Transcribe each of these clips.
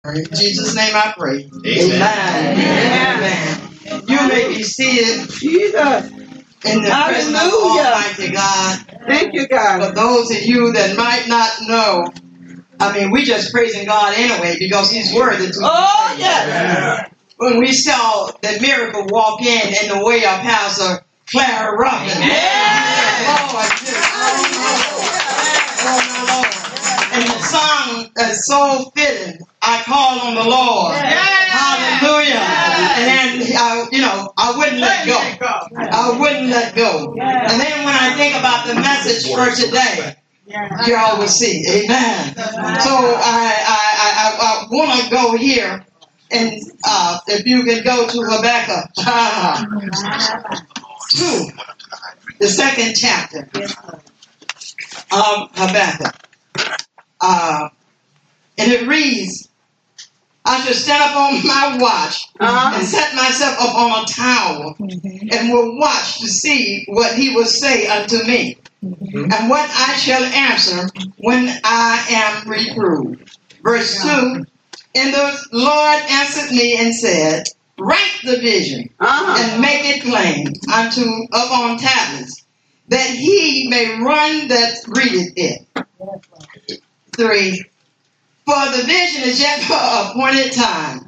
In Jesus' name I pray. Amen. Amen. You may be seated. Jesus. In the presence of Almighty God. Thank you, God. For those of you that might not know, we just praising God anyway because He's worthy to be praised. Yes. When we saw the miracle walk in the way of Pastor Clara Ruffin. And the song is so fitting. I call on the Lord. Hallelujah. And I wouldn't let go. I wouldn't let go. And then when I think about the message for today, y'all will see. Amen. So I want to go here. And if you can go to Habakkuk 2, the second chapter of Habakkuk. And it reads, I shall stand up on my watch and set myself up on a tower and will watch to see what he will say unto me and what I shall answer when I am reproved. Verse 2, and the Lord answered me and said, write the vision and make it plain upon tablets, that he may run that readeth it. 3, for the vision is yet for appointed time,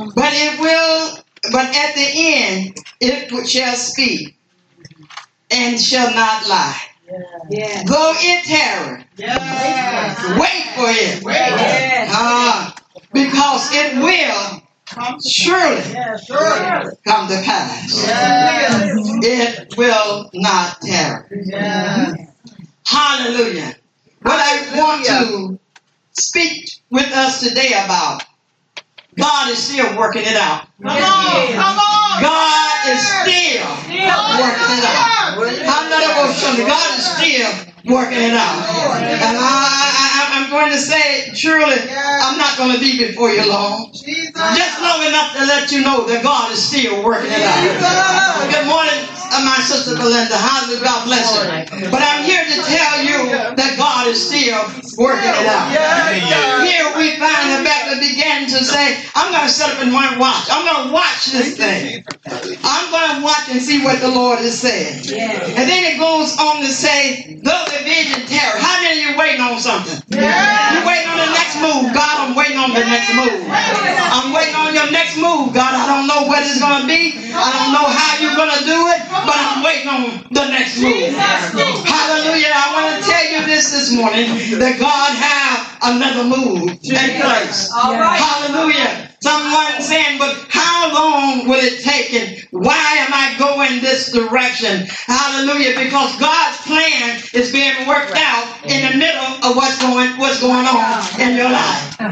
but at the end it shall speak and shall not lie. Though it tarry, wait for it, because it will surely come to pass. It will not tarry. Hallelujah. What I want to speak with us today about, God is still working it out. Come on. God is still working it out. God is still working it out. And I'm going to say, surely, I'm not going to be before you long. Just long enough to let you know that God is still working it out. Good morning, my sister Belinda. Hallelujah. God bless you. But I'm here to tell you that God is still working it out. Here we find Habakkuk began to say, I'm going to set up in my watch. I'm going to watch this thing. I'm going to watch and see what the Lord is saying. And then it goes on to say, though the vision terror. How many of you waiting on something? You're waiting on the next move. God, I'm waiting on the next move. I'm waiting on your next move. God, I don't know what it's going to be. I don't know how you're going to do it, but I'm waiting on the next move. Hallelujah. I want to tell you this morning, that God have another move in place. Hallelujah. Someone saying, but how long will it take and why am I going this direction? Hallelujah. Because God's plan is being worked out in the middle of what's going on in your life.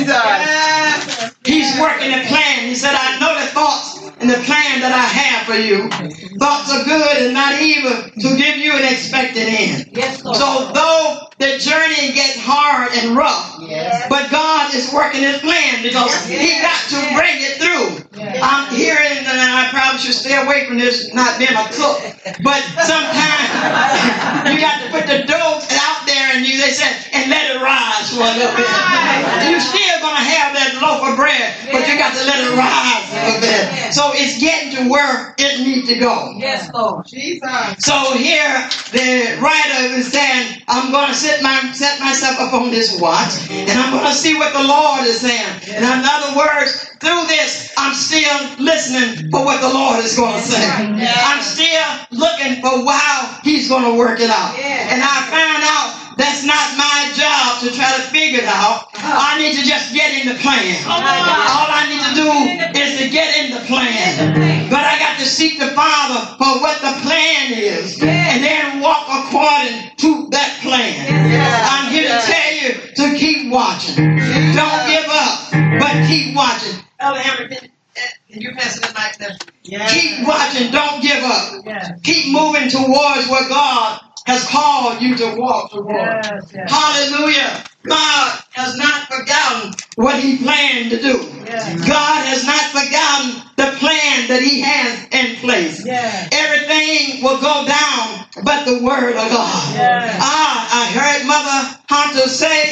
He's working a plan. He said, I know the thoughts and the plan that I have for you. Thoughts are good and not evil, to give you an expected end. So though the journey gets hard and rough, but God is working his plan because he got to bring it through. I'm hearing, and I probably should stay away from this, not being a cook, but sometimes you got to put the dough out there and they said, and let it rise for a little bit. You're still going to have that loaf of bread, but you got to let it rise a little bit. So it's getting to where it needs to go. Yes, Lord. So here the writer is saying, I'm going to set myself up on this watch, and I'm going to see what the Lord is saying. And in other words, through this, I'm still listening for what the Lord is going to say. I'm still looking for how he's going to work it out. And I found out that's not my job to try to figure it out. I need to just get in the plan. All I need to do is to get in the plan. But I got to seek the Father for what the plan is, and then walk according to that plan. I'm here to tell you to keep watching. Don't give up, but keep watching. Elder Hammer, can you pass the mic there? Keep watching. Don't give up. Keep moving towards what God has called you to walk towards. Hallelujah. God has not forgotten what he planned to do. God has not forgotten the plan that he has in place. Everything will go down but the word of God. I heard Mother Hunter say,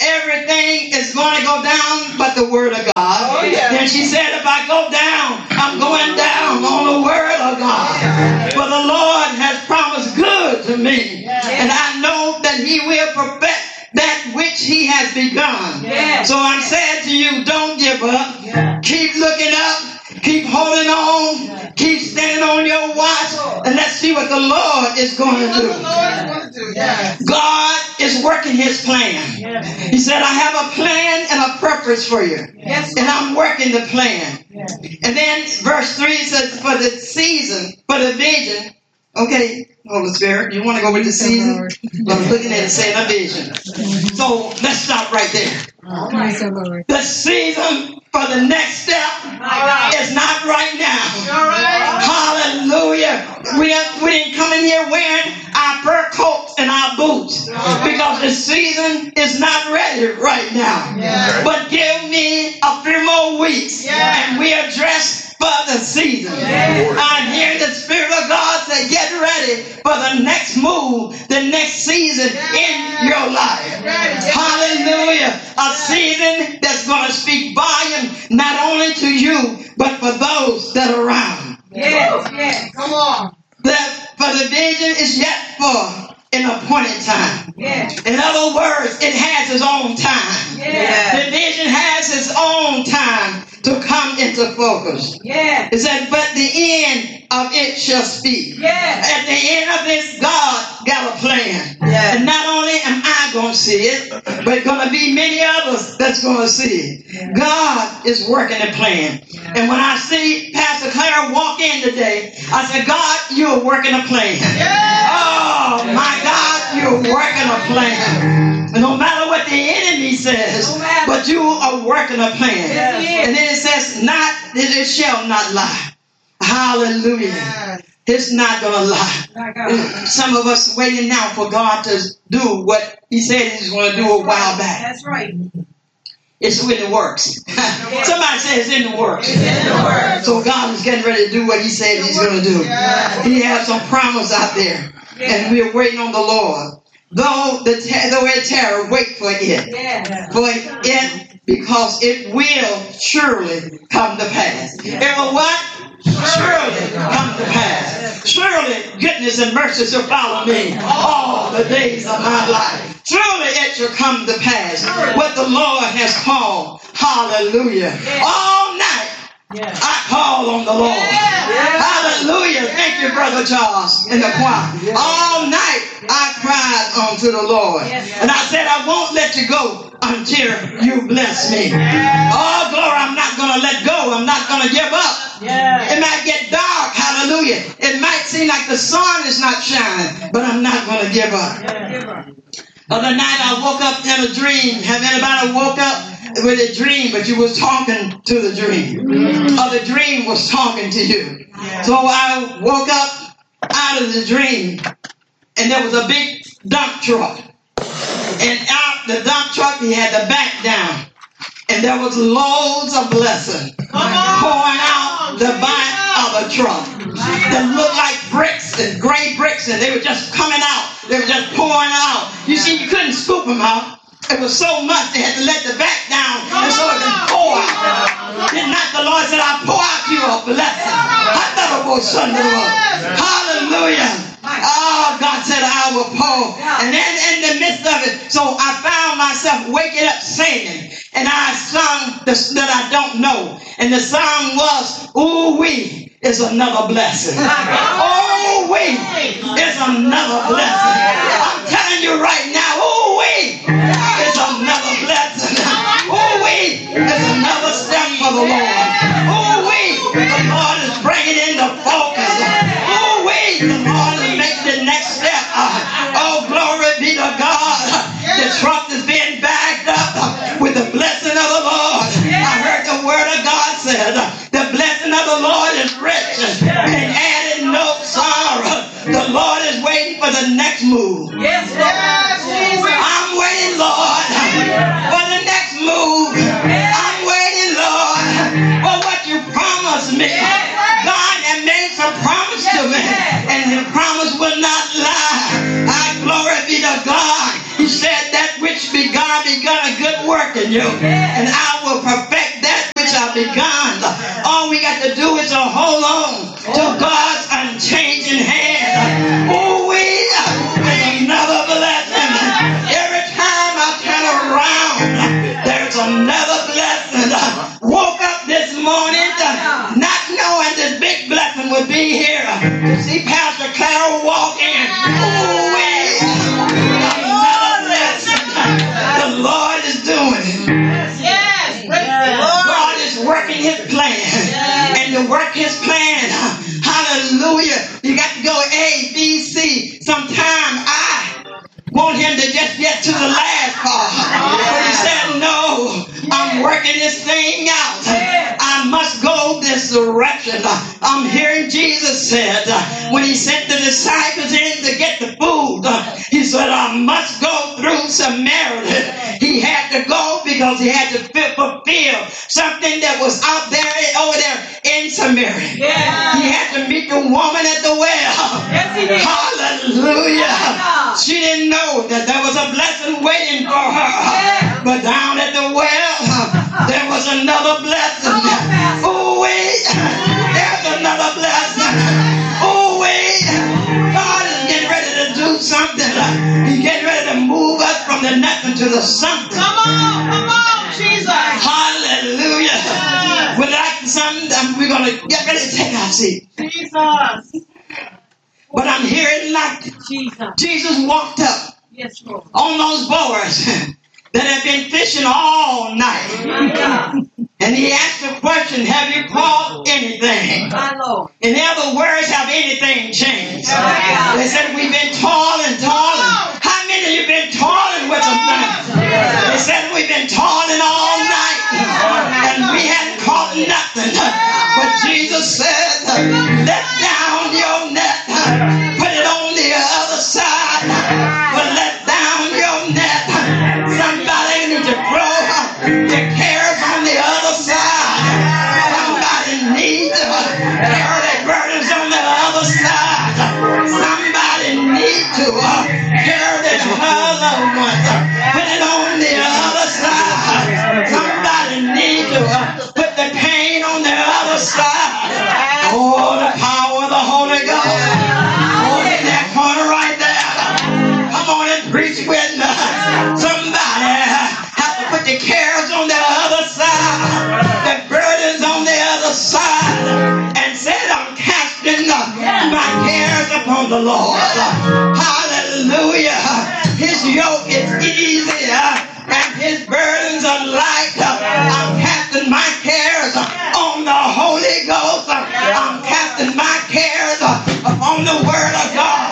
everything is going to go down but the word of God. Oh, yeah. Then she said, if I go down, I'm going down on the word of God. For the Lord has promised good to me. And I know that he will perfect that which he has begun. So I'm saying to you, don't give up. Keep looking up. Keep holding on. Keep standing on your watch. And let's see what the Lord is going to do. God is working his plan. He said, I have a plan and a purpose for you. And I'm working the plan. And then verse 3 says, for the season, for the vision. Okay, Holy Spirit, you want to go with the season? I'm looking at it saying a vision. So let's stop right there. The season for the next step is not right now. Hallelujah. We didn't come in here wearing our fur coats and our boots because the season is not ready right now. But give me a few more weeks and we are dressed for the season. I hear the Spirit of God say, get ready for the next move, the next season in your life. Hallelujah. A season that's going to speak volume not only to you, but for those that are around. Come on. For the vision is yet for an appointed time. In other words, it has its own time. The vision has its own time to come into focus. It said, but the end of it shall speak. At the end of this, God got a plan. And not only am I going to see it, but going to be many others that's going to see it. God is working a plan. And when I see Pastor Claire walk in today, I said, God, you're working a plan. Oh, my God, you're working a plan. No matter what the enemy says, but you are working a plan. And then it says, not that it shall not lie. Hallelujah. It's not going to lie. Some of us waiting now for God to do what he said he's going to do a while back. That's right. It's in the works. Somebody say it's in the works. So God is getting ready to do what he said he's going to do. He has some promise out there. And we're waiting on the Lord. Though it terror, wait for it. For it, because it will surely come to pass. It will what? Surely come to pass. Surely goodness and mercy shall follow me all the days of my life. Surely it shall come to pass what the Lord has called. Hallelujah. All night I call on the Lord. Hallelujah. Thank you, Brother Charles, in the choir. All night I cried unto the Lord. And I said, I won't let you go until you bless me. Oh, glory, I'm not going to let go. I'm not going to give up. It might get dark. Hallelujah. It might seem like the sun is not shining, but I'm not going to give up. Other night I woke up in a dream. Have anybody woke up with a dream, but you was talking to the dream? Or the dream was talking to you. So I woke up out of the dream, and there was a big dump truck. And out the dump truck, he had the back down. And there was loads of blessing pouring out the back of the truck that looked like bricks and gray bricks, and they were just coming out. They were just pouring out. You see, you couldn't scoop them out. It was so much they had to let the back down and so it could pour out. Did not the Lord said, I'll pour out you a blessing. Hallelujah. Oh, God said, I will pour. And then in the midst of it, so I found myself waking up singing. And I sung that I don't know. And the song was, ooh wee is another blessing. Ooh wee is another blessing. I'm telling you right now, ooh wee is another blessing. Ooh wee is another step for the Lord. Ooh wee, the Lord is bringing into focus. Ooh wee, the Lord is making the next step. Oh, glory be to God. The truck is being backed up with the blessing of the Lord. I heard the word of God said, the blessing of the Lord is rich and added no sorrow. The Lord is waiting for the next move. I'm waiting, Lord, for you. And I will perfect that which I've begun. All we got to do is to hold on to God's unchanging hand. Oh, there's another blessing. Every time I turn around, there's another blessing. Woke up this morning not knowing this big blessing would be here. To see Pastor Clara walk in. Oh, another blessing. The Lord is doing it. Yes. God is working his plan. And to work his plan, hallelujah, you got to go A, B, C. Sometime I want him to just get to the last part. But he said, no, I'm working this thing out. I must go this direction. I'm hearing Jesus said, when he sent the disciples in to get the food, he said, I must go through Samaria. He had to go because he had to fulfill something that was out there, over there in Samaria. Yeah. He had to meet the woman at the well. Yes, he did. Hallelujah. She didn't know that there was a blessing waiting for her. Yeah. But down at the well, there was another blessing. Oh, wait. There's another blessing. Oh, wait. God is getting ready to do something. He's getting ready to move us from the nothing to the something. Come on, Jesus. Hallelujah. Yeah. We're like something, we're going to get ready to take our seat. Jesus. But I'm hearing like Jesus walked up on those boys that have been fishing all night. And he asked the question, have you caught anything? In other words, have anything changed? They said, we've been toiling. How many of you been toiling with them? They said, we've been toiling all night. And we hadn't caught nothing. But Jesus said, let down your net. Put it on the other side. But let down your net. Somebody needs to throw the cares on the other side. Somebody needs to carry their burdens on the other side. Somebody needs to carry their loved ones. Put it on the other side. Somebody needs to put the pain on the other side. Oh, the power of the Holy Ghost. Oh, in that corner right there. Come on and preach with me. Somebody have to put the cares on the other side, the burdens on the other side, and said, I'm casting my cares upon the Lord. Hallelujah. His yoke is easy and his burdens are light. I'm casting my cares on the Holy Ghost. I'm casting my cares upon the Word of God.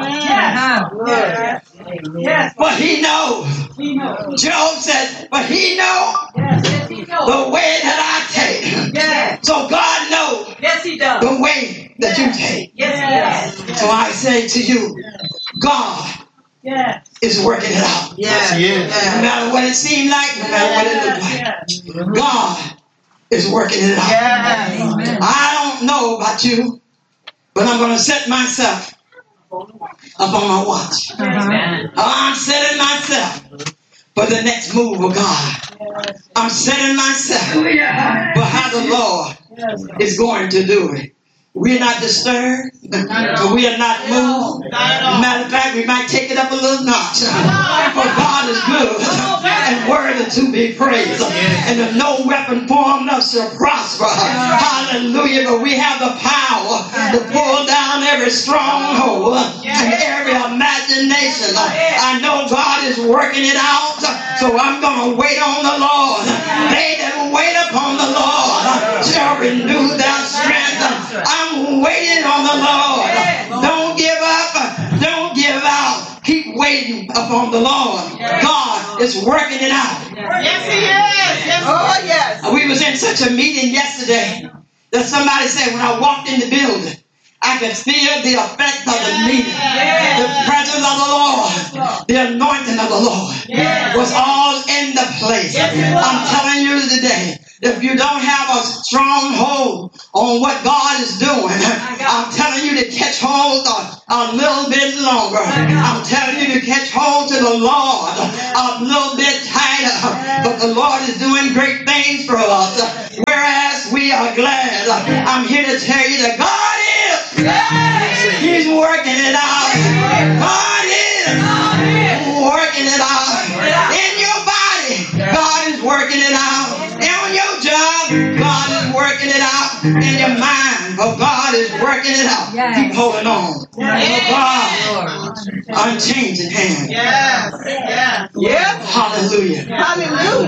But he knows. Job said, but he knows the way that I take. So God knows the way that you take. So I say to you, God is working it out. No matter what it seemed like, no matter what it looked like, God is working it out. I don't know about you, but I'm going to set myself up on my watch. I'm setting myself for the next move of God. I'm setting myself for how the Lord is going to do it. We're not disturbed. We are not moved. Matter of fact, we might take it up a little notch. For God is good and worthy to be praised. And if no weapon formed us shall prosper. Hallelujah. But we have the power to pull down every stronghold and every imagination. I know God is working it out. So I'm going to wait on the Lord. They that wait upon the Lord shall renew their strength. I'm waiting on the Lord. Don't give up. Don't give out. Keep waiting upon the Lord. God is working it out. Yes, he is. Yes, oh, yes. We was in such a meeting yesterday that somebody said when I walked in the building, I could feel the effect of the meeting. The presence of the Lord, the anointing of the Lord was all in the place. I'm telling you today If you don't have a stronghold on what God is doing, I'm telling you to catch hold a little bit longer. I'm telling you to catch hold to the Lord a little bit tighter. But the Lord is doing great things for us. Whereas we are glad. I'm here to tell you that God is. He's working it out. God is working it out. In your body, God is working it out. On your job, God is working it out. In your mind, but God is working it out. Keep holding on. God, unchanging hand. Yes. Hallelujah. Hallelujah.